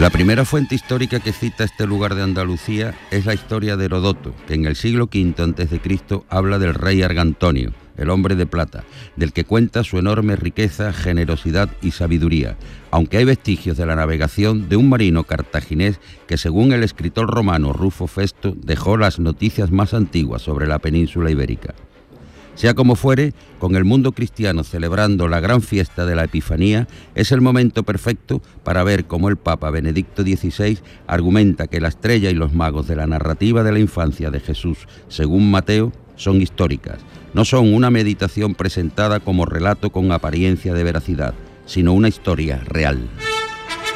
La primera fuente histórica que cita este lugar de Andalucía es la historia de Heródoto, que en el siglo V a.C. habla del rey Argantonio, el hombre de plata, del que cuenta su enorme riqueza, generosidad y sabiduría, aunque hay vestigios de la navegación de un marino cartaginés que, según el escritor romano Rufo Festo, dejó las noticias más antiguas sobre la península ibérica. Sea como fuere, con el mundo cristiano celebrando la gran fiesta de la Epifanía, es el momento perfecto para ver cómo el Papa Benedicto XVI argumenta que la estrella y los magos de la narrativa de la infancia de Jesús, según Mateo, son históricas. No son una meditación presentada como relato con apariencia de veracidad, sino una historia real.